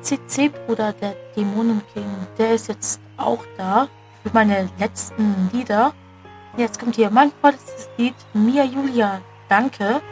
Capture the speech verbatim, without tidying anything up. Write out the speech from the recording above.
C C-Bruder, der Dämonenking, der ist jetzt auch da für meine letzten Lieder. Jetzt kommt hier mein vorletztes Lied, Mia Julia, danke.